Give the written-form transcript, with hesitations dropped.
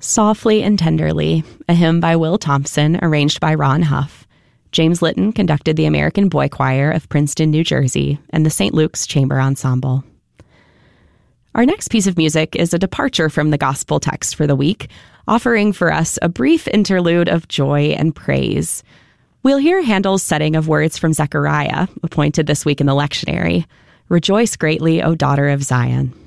Softly and Tenderly, a hymn by Will Thompson, arranged by Ron Huff. James Litton conducted the American Boy Choir of Princeton, New Jersey, and the St. Luke's Chamber Ensemble. Our next piece of music is a departure from the gospel text for the week, offering for us a brief interlude of joy and praise. We'll hear Handel's setting of words from Zechariah, appointed this week in the lectionary. Rejoice greatly, O daughter of Zion.